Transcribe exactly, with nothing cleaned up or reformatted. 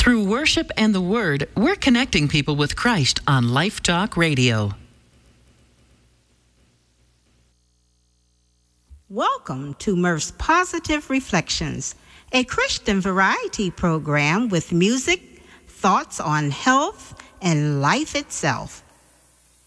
Through worship and the Word, we're connecting people with Christ on Life Talk Radio. Welcome to Murph's Positive Reflections, a Christian variety program with music, thoughts on health, and life itself.